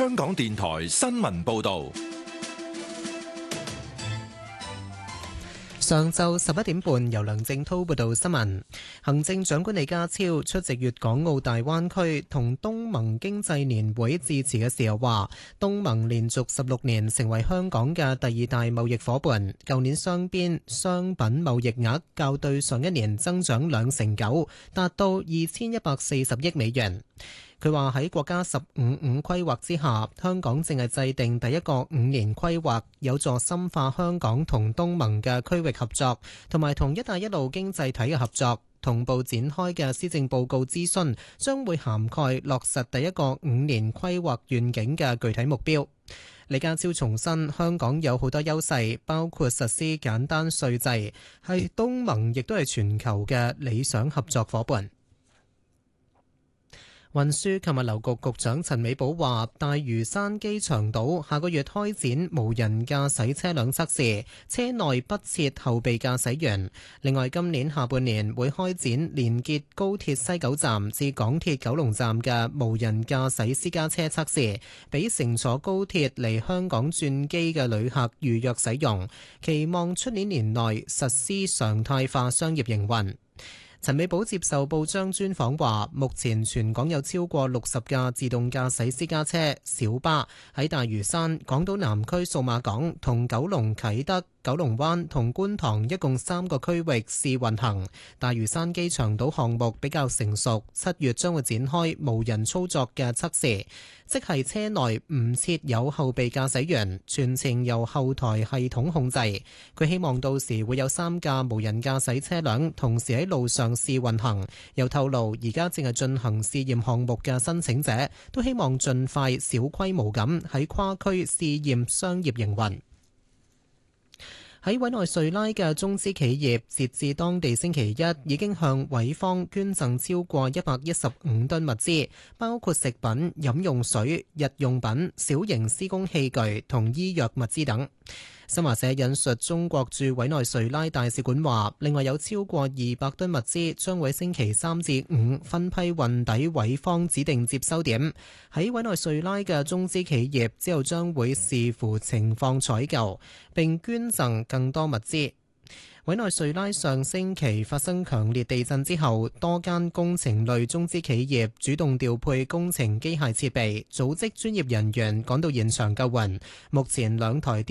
香港電台新聞報道。 上晝11點半，由梁正濤報道新聞。行政長官李家超出席粵港澳大灣區同東盟經濟年會致辭嘅時候話，東盟連續16年成為香港嘅第二大貿易夥伴，舊年雙邊商品貿易額較對上一年增長2.9%，達到2140億美元。佢話喺國家15-5規劃之下，香港正係制定第一個5年規劃，有助深化香港同東盟嘅區域合作，同埋同一帶一路經濟體嘅合作。同步展開嘅施政報告諮詢將會涵蓋落實第一個5年規劃願景嘅具體目標。李家超重申，香港有好多優勢，包括實施簡單稅制，係東盟亦都係全球嘅理想合作夥伴。運輸及物流局局長陳美寶話，大嶼山機場島下個月開展無人駕駛車輛測試，車內不設後備駕駛員。另外，今年下半年會開展連結高鐵西九站至港鐵九龍站嘅無人駕駛私家車測試，俾乘坐高鐵嚟香港轉機嘅旅客預約使用，期望出年年內實施常態化商業營運。陳美寶接受報章專訪話，目前全港有超過60架自動駕駛私家車、小巴喺大嶼山、港島南區數碼港同九龍啟德、九龍灣同觀塘一共3個區域試運行。大嶼山機場島項目比較成熟，7月將會展開無人操作嘅測試，即係車內唔設有後備駕駛員，全程由後台系統控制。佢希望到時會有3架無人駕駛車輛同時喺路上試運行。又透露，而家正係進行試驗項目嘅申請者都希望盡快小規模咁喺跨區試驗商業營運。喺委內瑞拉嘅中資企業，截至當地星期一已經向委方捐贈超過115噸物資，包括食品、飲用水、日用品、小型施工器具同醫藥物資等。新華社引述中國駐委內瑞拉大使館話，另外有超過200噸物資將會星期3至5分批運抵委方指定接收點。喺委內瑞拉嘅中資企業之後將會視乎情況採購並捐贈更多物資。委內瑞拉上星期發生強烈地震之後，多間工程類中資企業主動調配工程機械設備，組織專業人員趕到現場救援。目前2台